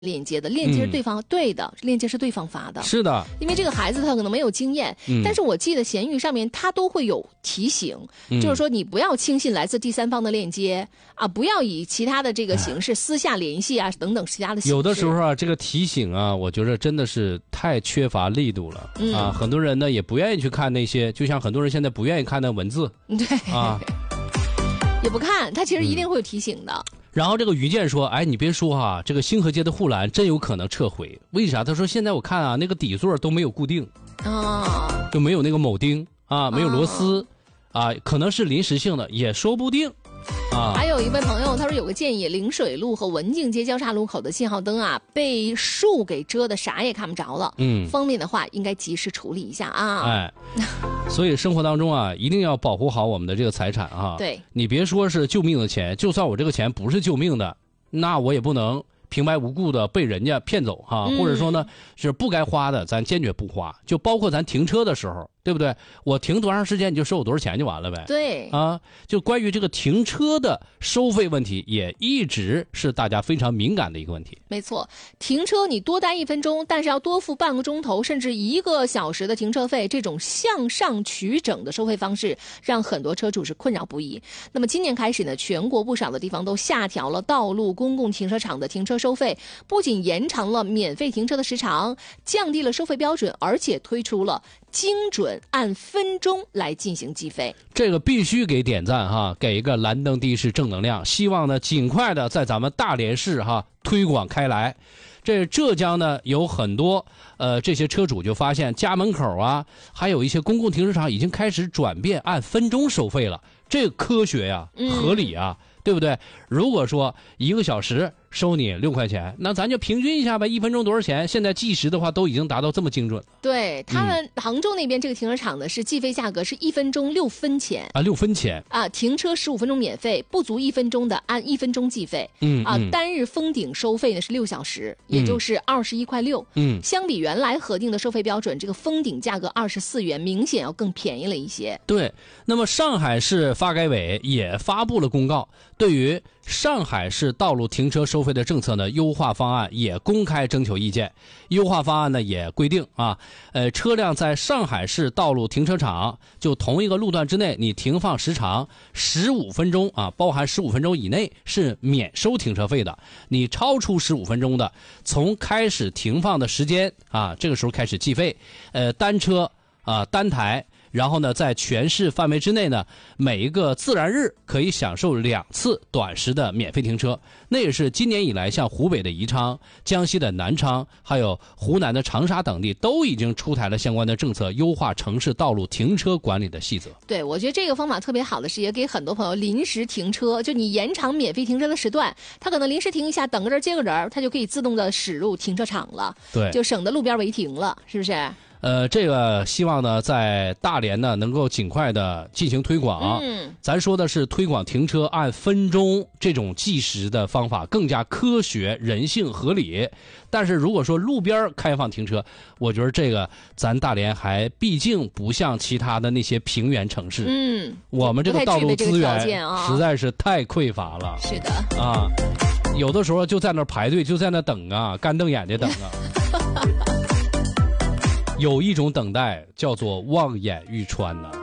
链接的，链接是对方、对的，链接是对方发的， 是的， 因为这个孩子他可能没有经验，但是我记得闲鱼上面他都会有提醒，就是说你不要轻信来自第三方的链接啊，不要以其他的这个形式私下联系啊等等其他的形式。 有的时候啊，这个提醒啊，我觉得真的是太缺乏力度了、啊，很多人呢也不愿意去看那些，就像很多人现在不愿意看那文字， 对啊， 也不看，他其实一定会有提醒的。 然后这个于健说：“哎，你别说哈，这个星河街的护栏真有可能撤回。为啥？他说现在我看啊，那个底座都没有固定，就没有那个铆钉啊，没有螺丝啊，可能是临时性的，也说不定。”啊， 还有一位朋友他说有个建议，临水路和文静街交叉路口的信号灯啊，被树给遮的啥也看不着了。方便的话应该及时处理一下啊。 哎，所以生活当中啊，一定要保护好我们的这个财产啊。 对， 你别说是救命的钱，就算我这个钱不是救命的，那我也不能平白无故的被人家骗走哈，或者说呢是不该花的，咱坚决不花。就包括咱停车的时候，对不对？我停多长时间你就收我多少钱就完了呗。 对啊，就关于这个停车的收费问题，也一直是大家非常敏感的一个问题。 没错，停车你多待1分钟，但是要多付半个钟头甚至1个小时的停车费，这种向上取整的收费方式，让很多车主是困扰不已。那么今年开始呢，全国不少的地方都下调了道路公共停车场的停车收费，不仅延长了免费停车的时长，降低了收费标准，而且推出了精准按分钟来进行计费， 这个必须给点赞哈，给一个蓝灯的士正能量。希望呢尽快的在咱们大连市哈推广开来。这浙江呢有很多这些车主就发现家门口啊，还有一些公共停车场已经开始转变按分钟收费了，这个科学呀、合理啊。对不对？如果说1个小时收你6块钱，那咱就平均一下呗，1分钟多少钱？现在计时的话都已经达到这么精准了。 对，他们杭州那边这个停车场呢是计费价格是1分钟6分钱啊，6分钱啊，停车15分钟免费，不足1分钟的按1分钟计费。单日封顶收费呢是6小时，也就是21块6。相比原来核定的收费标准，这个封顶价格24元，明显要更便宜了一些。 对，那么上海市发改委也发布了公告。对于上海市道路停车收费的政策呢，优化方案也公开征求意见。优化方案呢也规定啊，车辆在上海市道路停车场就同一个路段之内，你停放时长15分钟啊，包含15分钟以内是免收停车费的。你超出15分钟的，从开始停放的时间啊，这个时候开始计费。单车啊，单台。然后呢，在全市范围之内呢，每一个自然日可以享受2次短时的免费停车。那也是今年以来，像湖北的宜昌、江西的南昌，还有湖南的长沙等地，都已经出台了相关的政策，优化城市道路停车管理的细则。 对，我觉得这个方法特别好的是，也给很多朋友临时停车，就你延长免费停车的时段，他可能临时停一下，等个人接个人，他就可以自动的驶入停车场了。 对， 就省得路边违停了，是不是？ 这个希望呢，在大连呢能够尽快的进行推广。咱说的是推广停车按分钟这种计时的方法，更加科学、人性、合理。但是如果说路边开放停车，我觉得这个咱大连还毕竟不像其他的那些平原城市。我们这个道路资源实在是太匮乏了。 是的啊，有的时候就在那排队，就在那等啊，干瞪眼的等啊。有一种等待叫做望眼欲穿呐。